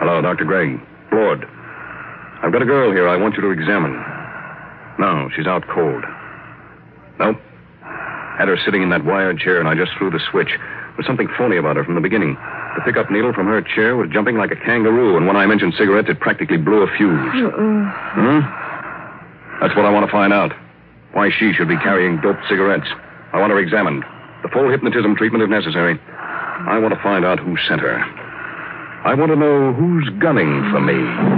Hello, Dr. Gregg. Lord. I've got a girl here I want you to examine. No, she's out cold. Nope. Had her sitting in that wired chair, and I just threw the switch. There was something phony about her from the beginning. The pickup needle from her chair was jumping like a kangaroo, and when I mentioned cigarettes, it practically blew a fuse. That's what I want to find out. Why she should be carrying dope cigarettes. I want her examined. The full hypnotism treatment if necessary. I want to find out who sent her. I want to know who's gunning for me.